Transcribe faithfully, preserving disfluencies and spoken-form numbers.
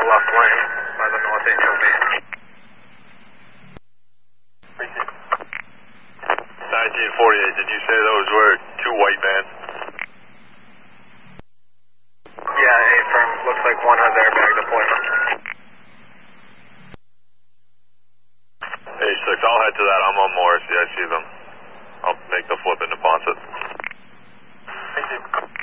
left lane by the North Angel van. nineteen forty-eight, did you say those were two white vans? Yeah, A-firm. Looks like one has airbag deployment. A six, I'll head to that. I'm on Morrissey. I see them. I'll make the flip into Ponset. Thank you.